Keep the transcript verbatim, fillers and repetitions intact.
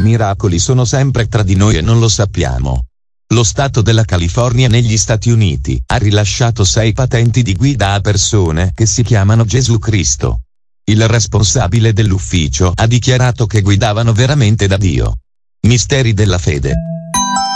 miracoli sono sempre tra di noi e non lo sappiamo. Lo Stato della California negli Stati Uniti ha rilasciato sei patenti di guida a persone che si chiamano Gesù Cristo. Il responsabile dell'ufficio ha dichiarato che guidavano veramente da Dio. Misteri della fede.